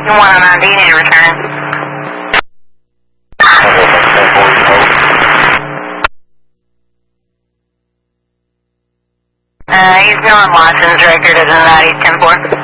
You want on ID, you need to return. He's on Watson's record as an ID 10-4.